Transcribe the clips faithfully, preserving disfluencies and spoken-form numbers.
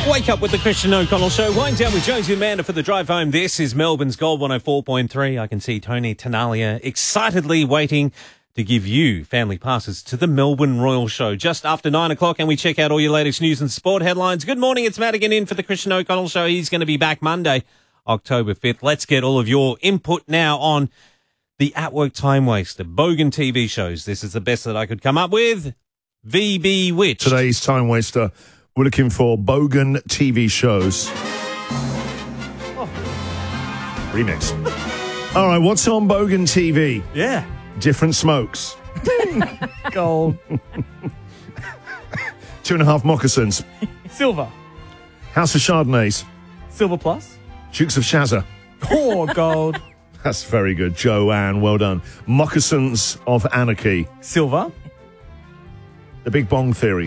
Wake up with the Christian O'Connell Show. Wind down with Jonesy Amanda for the drive home. This is Melbourne's Gold one oh four point three. I can see Tony Tanalia excitedly waiting to give you family passes to the Melbourne Royal Show just after nine o'clock, and we check out all your latest news and sport headlines. Good morning, it's Madigan in for the Christian O'Connell Show. He's going to be back Monday, October fifth. Let's get all of your input now on the at-work time waster, Bogan T V shows. This is the best that I could come up with. V B Witch. Today's time waster, we're looking for Bogan T V shows. Oh. Remix. All right, what's on Bogan T V? Yeah. Different smokes. Gold. Two and a half moccasins. Silver. House of Chardonnays. Silver plus. Dukes of Shazza. Oh, gold. That's very good. Joanne, well done. Moccasins of Anarchy. Silver. The Big Bong Theory.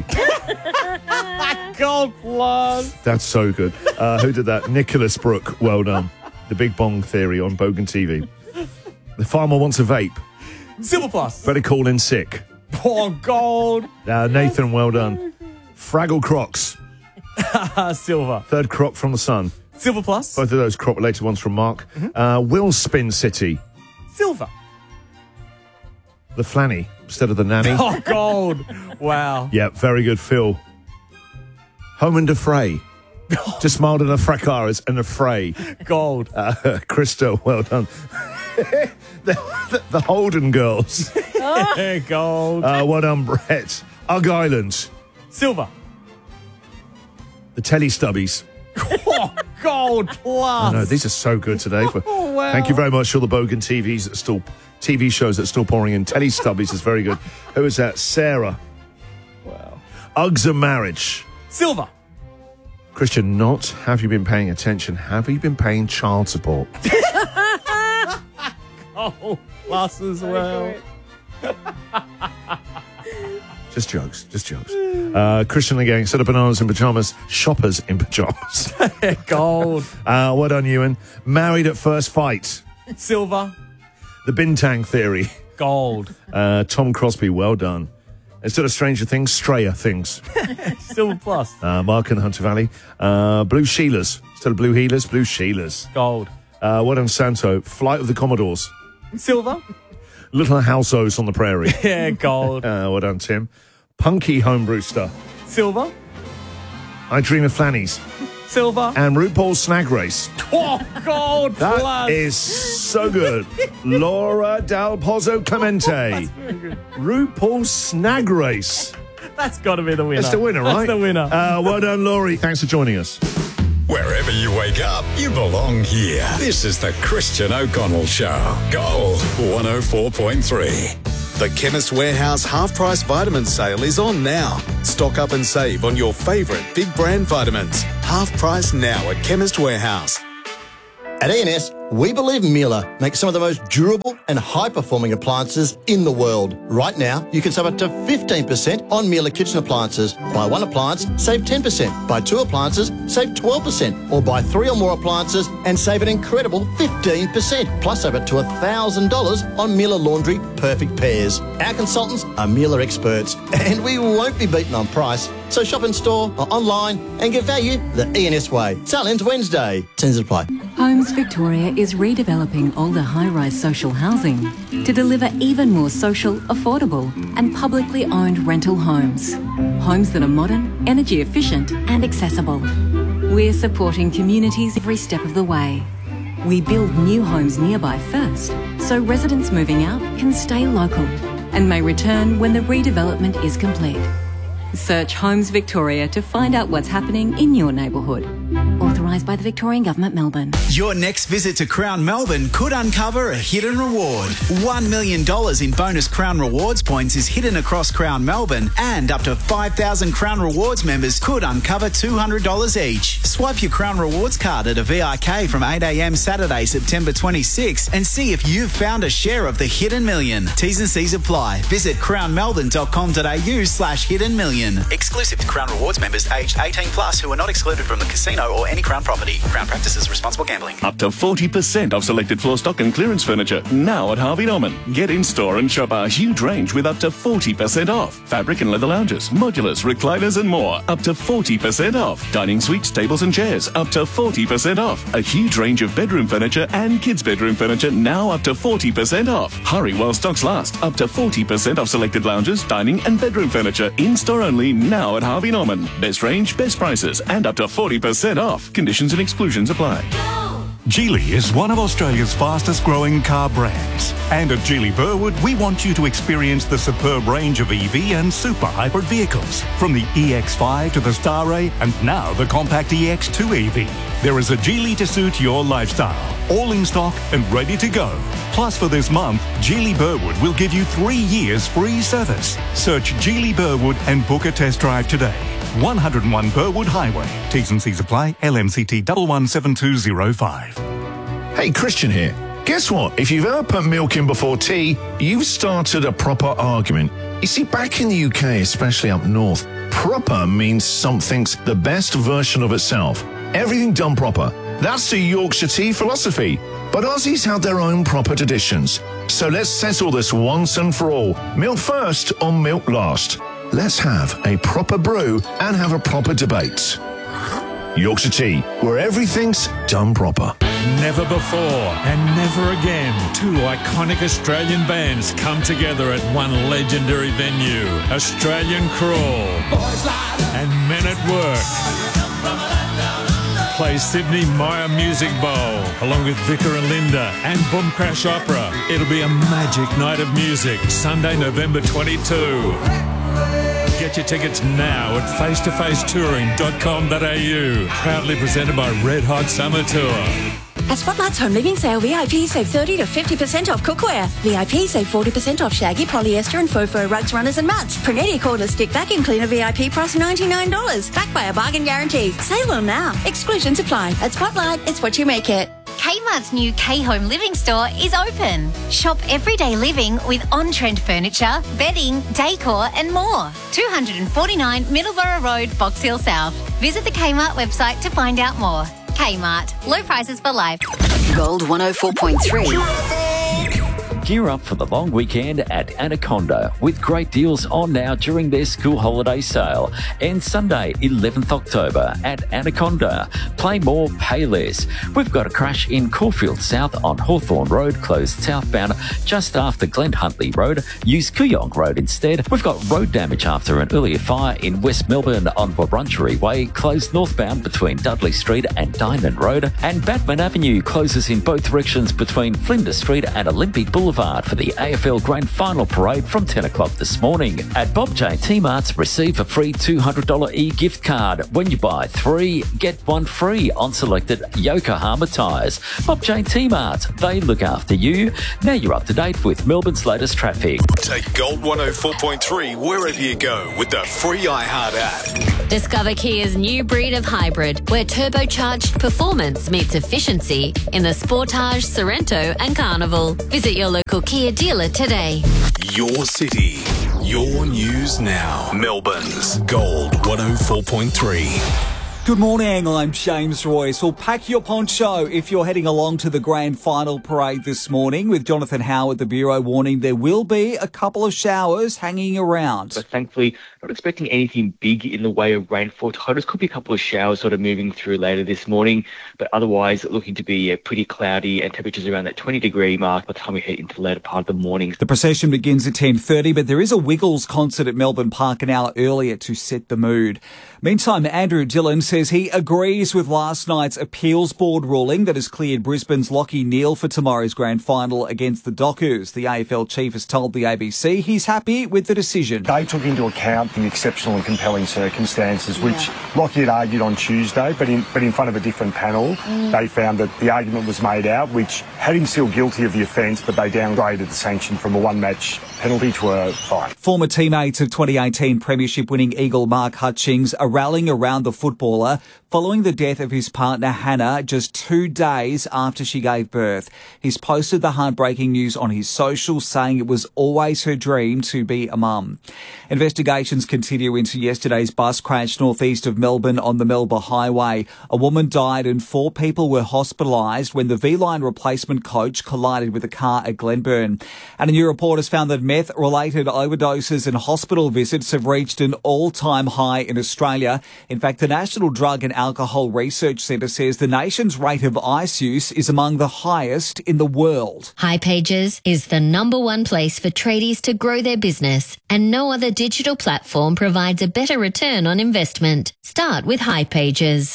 Gold plus. That's so good. Uh, who did that? Nicholas Brooke, well done. The Big Bong Theory on Bogan T V. The Farmer Wants a Vape. Silver plus. Better Call In Sick. Oh, gold. Uh, Nathan, well done. Fraggle Crocs. Silver. Third Croc from the Sun. Silver plus. Both of those Croc-related ones from Mark. Mm-hmm. Uh, Will Spin City. Silver. The Flanny instead of the Nanny. Oh, gold. Wow. Yeah, very good, Phil. Home and Defray. Just mild and a fracas and a fray. Gold. Uh, Krista, well done. the, the, the Holden Girls. Gold. Uh, well done, Brett. Ugg Island. Silver. The Telestubbies. Oh, gold plus. I know, these are so good today. Oh, wow. Thank you very much to all the Bogan T Vs that are still T V shows that are still pouring in. Telestubbies is very good. Who is that? Sarah. Wow. Uggs and Marriage. Silver. Christian, not have you been paying attention? Have you been paying child support? Gold plus as well. Just jokes, just jokes. Uh, Christian again, instead of bananas in pyjamas, shoppers in pyjamas. Gold. Uh, well done, Ewan. Married at First Fight. Silver. The Bintang Theory. Gold. Uh, Tom Crosby, well done. Instead of Stranger Things, Strayer Things. Silver plus. Uh, Mark and Hunter Valley. Uh, Blue Sheilas. Instead of Blue Healers, Blue Sheilas. Gold. Uh, well done, Santo. Flight of the Commodores. Silver. Little Houseos on the Prairie. Yeah, gold. Uh, well done, Tim. Punky Homebrewster. Silver. I Dream of Flannies. Silver. And RuPaul's Snag Race. Oh, gold That plus. is so good. Laura Dal Pozzo Clemente. RuPaul's Snag Race. That's got to be the winner. That's the winner, right? That's the winner. Uh, well done, Laurie. Thanks for joining us. Wherever you wake up, you belong here. This is the Christian O'Connell Show. Gold one oh four point three. The Chemist Warehouse half-price vitamin sale is on now. Stock up and save on your favourite big brand vitamins. Half price now at Chemist Warehouse. At E N S, we believe Miele makes some of the most durable and high-performing appliances in the world. Right now, you can save up to fifteen percent on Miele kitchen appliances. Buy one appliance, save ten percent. Buy two appliances, save twelve percent. Or buy three or more appliances and save an incredible fifteen percent. Plus over to one thousand dollars on Miele Laundry Perfect Pairs. Our consultants are Miele experts, and we won't be beaten on price. So shop in store or online and get value the E N S way. Sale ends Wednesday. Terms apply. Homes Victoria is redeveloping older high-rise social housing to deliver even more social, affordable and publicly owned rental homes. Homes that are modern, energy efficient and accessible. We're supporting communities every step of the way. We build new homes nearby first, so residents moving out can stay local and may return when the redevelopment is complete. Search Homes Victoria to find out what's happening in your neighbourhood. Authorised by the Victorian Government, Melbourne. Your next visit to Crown Melbourne could uncover a hidden reward. One million dollars in bonus Crown Rewards points is hidden across Crown Melbourne, and up to five thousand Crown Rewards members could uncover two hundred dollars each. Swipe your Crown Rewards card at a V I K from eight a m Saturday, September twenty-sixth and see if you've found a share of the hidden million. T's and C's apply. Visit crown melbourne dot com dot a u slash hidden million. Exclusive to Crown Rewards members aged eighteen plus who are not excluded from the casino or any Crown Crown Property. Crown practices responsible gambling. Up to forty percent off selected floor stock and clearance furniture now at Harvey Norman. Get in store and shop our huge range with up to forty percent off. Fabric and leather lounges, modulars, recliners and more. Up to forty percent off. Dining suites, tables and chairs. Up to forty percent off. A huge range of bedroom furniture and kids' bedroom furniture now up to forty percent off. Hurry while stocks last. Up to forty percent off selected lounges, dining and bedroom furniture. In store only now at Harvey Norman. Best range, best prices and up to forty percent off. Conditions and exclusions apply. Geely is one of Australia's fastest growing car brands. And at Geely Burwood, we want you to experience the superb range of E V and super hybrid vehicles. From the E X five to the Starray and now the compact E X two E V. There is a Geely to suit your lifestyle. All in stock and ready to go. Plus for this month, Geely Burwood will give you three years free service. Search Geely Burwood and book a test drive today. one oh one Burwood Highway. T's and C's apply. L M C T one one seven two zero five. Hey, Christian here. Guess what? If you've ever put milk in before tea, you've started a proper argument. You see, back in the U K, especially up north, proper means something's the best version of itself. Everything done proper. That's the Yorkshire tea philosophy. But Aussies have their own proper traditions. So let's settle this once and for all. Milk first or milk last? Let's have a proper brew and have a proper debate. Yorkshire Tea, where everything's done proper. Never before and never again, two iconic Australian bands come together at one legendary venue. Australian Crawl and Men at Work play Sydney Myer Music Bowl along with Vicar and Linda and Boom Crash Opera. It'll be a magic night of music, Sunday, November twenty-second. Get your tickets now at face to face touring dot com dot a u. Proudly presented by Red Hot Summer Tour. At Spotlight's Home Living Sale, V I P save thirty to fifty percent off cookware. V I P save forty percent off shaggy, polyester and faux fur rugs, runners and mats. Prunetti cordless stick vacuum cleaner V I P price ninety-nine dollars. Backed by a bargain guarantee. Sale on now. Exclusions apply. At Spotlight, it's what you make it. Kmart's new K-Home Living Store is open. Shop everyday living with on-trend furniture, bedding, decor and more. two forty-nine Middleborough Road, Box Hill South. Visit the Kmart website to find out more. Kmart. Low prices for life. Gold one oh four point three. Gear up for the long weekend at Anaconda with great deals on now during their school holiday sale. And Sunday, eleventh October at Anaconda. Play more, pay less. We've got a crash in Caulfield South on Hawthorne Road, closed southbound just after Glen Huntley Road. Use Kooyong Road instead. We've got road damage after an earlier fire in West Melbourne on Wurundjeri Way, closed northbound between Dudley Street and Diamond Road. And Batman Avenue closes in both directions between Flinders Street and Olympic Boulevard for the A F L Grand Final Parade from ten o'clock this morning. At Bob J T-Marts, receive a free two hundred dollars e-gift card. When you buy three, get one free on selected Yokohama tyres. Bob J T-Marts, they look after you. Now you're up to date with Melbourne's latest traffic. Take Gold one oh four point three wherever you go with the free iHeart app. Discover Kia's new breed of hybrid, where turbocharged performance meets efficiency in the Sportage, Sorento and Carnival. Visit your local Kia dealer today. Your city, your news now. Melbourne's Gold one oh four point three. Good morning, I'm James Royce. Well, pack your poncho if you're heading along to the Grand Final Parade this morning. With Jonathan Howe at the Bureau warning there will be a couple of showers hanging around. But thankfully, not expecting anything big in the way of rainfall. Total could be a couple of showers sort of moving through later this morning, but otherwise looking to be uh, pretty cloudy and temperatures around that twenty degree mark by the time we head into the later part of the morning. The procession begins at ten thirty, but there is a Wiggles concert at Melbourne Park an hour earlier to set the mood. Meantime, Andrew Dillon says he agrees with last night's appeals board ruling that has cleared Brisbane's Lachie Neale for tomorrow's grand final against the Dockers. The A F L chief has told the A B C he's happy with the decision. They took into account the exceptional and compelling circumstances, which yeah. Lachie had argued on Tuesday, but in, but in front of a different panel. Mm. They found that the argument was made out, which had him still guilty of the offence, but they downgraded the sanction from a one-match penalty to a fine. Former teammates of twenty eighteen Premiership winning Eagle Mark Hutchings are rallying around the footballer Miller following the death of his partner Hannah just two days after she gave birth. He's posted the heartbreaking news on his socials, saying it was always her dream to be a mum. Investigations continue into yesterday's bus crash northeast of Melbourne on the Melbourne Highway. A woman died and four people were hospitalised when the V-Line replacement coach collided with a car at Glenburn. And a new report has found that meth-related overdoses and hospital visits have reached an all-time high in Australia. In fact, the National Drug and Alcohol Research Centre says the nation's rate of ice use is among the highest in the world. hipages is the number one place for tradies to grow their business, and no other digital platform provides a better return on investment. Start with hipages.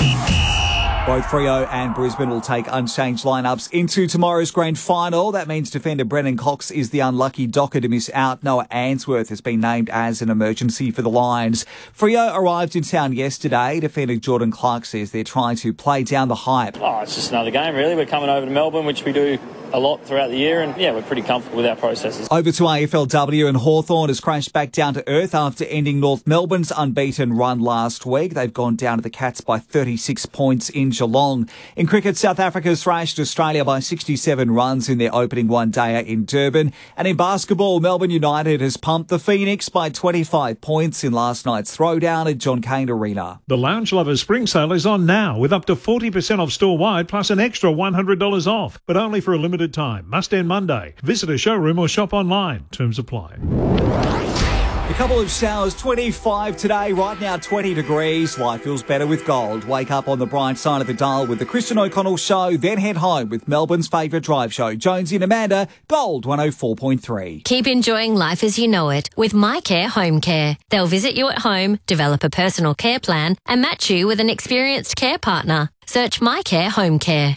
Both Freo and Brisbane will take unchanged lineups into tomorrow's grand final. That means defender Brennan Cox is the unlucky docker to miss out. Noah Answorth has been named as an emergency for the Lions. Freo arrived in town yesterday. Defender Jordan Clark says they're trying to play down the hype. Oh, it's just another game, really. We're coming over to Melbourne, which we do a lot throughout the year, and yeah, we're pretty comfortable with our processes. Over to A F L W, and Hawthorn has crashed back down to earth after ending North Melbourne's unbeaten run last week. They've gone down to the Cats by thirty-six points in Geelong. In cricket, South Africa thrashed Australia by sixty-seven runs in their opening one-dayer in Durban. And in basketball, Melbourne United has pumped the Phoenix by twenty-five points in last night's throwdown at John Cain Arena. The Lounge Lovers Spring Sale is on now with up to forty percent off store-wide plus an extra one hundred dollars off, but only for a limited time. Must end Monday. Visit a showroom or shop online. Terms apply. A couple of showers, twenty-five today, right now twenty degrees. Life feels better with gold. Wake up on the bright side of the dial with the Christian O'Connell Show, then head home with Melbourne's favourite drive show, Jonesy and Amanda, Gold one oh four point three. Keep enjoying life as you know it with MyCare Home Care. They'll visit you at home, develop a personal care plan, and match you with an experienced care partner. Search MyCare Home Care.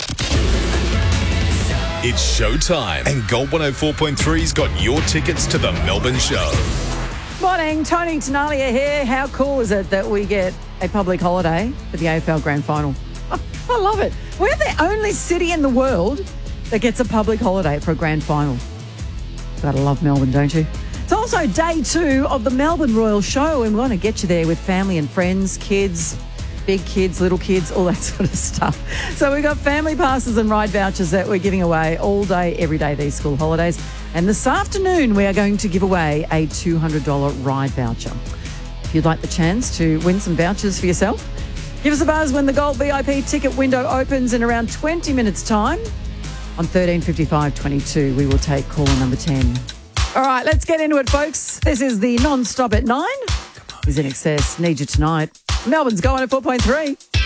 It's showtime, and Gold one oh four point three's got your tickets to the Melbourne show. Morning, Tony Tenalia here. How cool is it that we get a public holiday for the A F L Grand Final? I love it. We're the only city in the world that gets a public holiday for a Grand Final. Gotta love Melbourne, don't you? It's also day two of the Melbourne Royal Show, and we want to get you there with family and friends, kids, big kids, little kids, all that sort of stuff. So we've got family passes and ride vouchers that we're giving away all day, every day these school holidays. And this afternoon, we are going to give away a two hundred dollars ride voucher. If you'd like the chance to win some vouchers for yourself, give us a buzz when the Gold V I P ticket window opens in around twenty minutes' time. On thirteen fifty-five twenty-two, we will take caller number ten. All right, let's get into it, folks. This is the non-stop at nine. Is in excess. Need you tonight. Melbourne's Go one oh four point three.